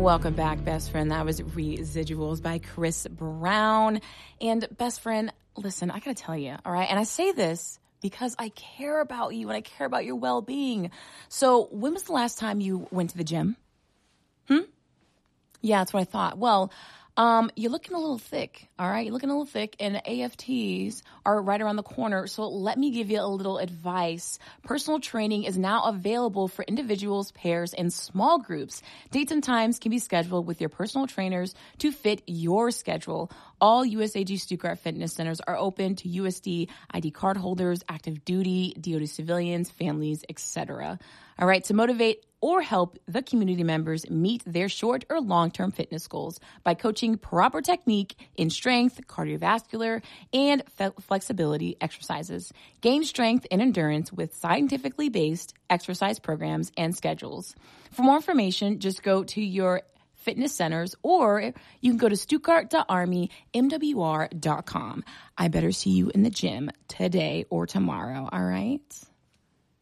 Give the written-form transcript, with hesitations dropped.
Welcome back, best friend. That was Residuals by Chris Brown. And best friend, listen, I gotta tell you, all right? And I say this because I care about you and I care about your well-being. So when was the last time you went to the gym? Yeah, that's what I thought. Well, you're looking a little thick, all right? You're looking a little thick, and AFTs are right around the corner. So let me give you a little advice. Personal training is now available for individuals, pairs, and small groups. Dates and times can be scheduled with your personal trainers to fit your schedule. All USAG Stuttgart fitness centers are open to USD ID card holders, active duty, DoD civilians, families, etc. All right, to motivate or help the community members meet their short or long-term fitness goals by coaching proper technique in strength, cardiovascular, and flexibility exercises. Gain strength and endurance with scientifically based exercise programs and schedules. For more information, just go to your fitness centers, or you can go to stuttgart.armymwr.com. I better see you in the gym today or tomorrow, all right?